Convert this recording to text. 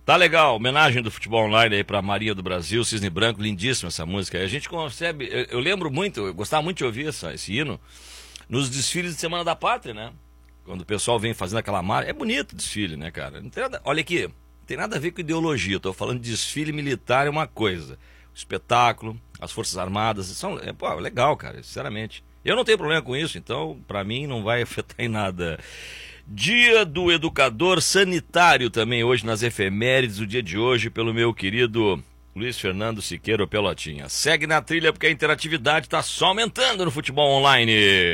Tá legal, homenagem do futebol online aí pra Maria do Brasil, Cisne Branco, lindíssima essa música. A gente concebe, eu lembro muito, eu gostava muito de ouvir esse hino nos desfiles de Semana da Pátria, né? Quando o pessoal vem fazendo aquela marcha. É bonito o desfile, né, cara? Não tem nada, olha aqui, não tem nada a ver com ideologia. Eu tô falando de desfile militar é uma coisa. O espetáculo, as Forças Armadas, pô, legal, cara, sinceramente. Eu não tenho problema com isso, então, pra mim, não vai afetar em nada. Dia do Educador Sanitário também hoje nas efemérides, o dia de hoje, pelo meu querido Luiz Fernando Siqueira Pelotinha. Segue na trilha porque a interatividade tá só aumentando no futebol online.